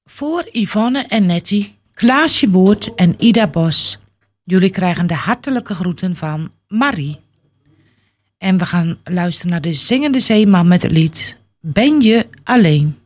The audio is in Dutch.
Voor Yvonne en Nettie, Klaasje Woord en Ida Bos. Jullie krijgen de hartelijke groeten van Marie. En we gaan luisteren naar de Zingende Zeeman met het lied Ben je alleen?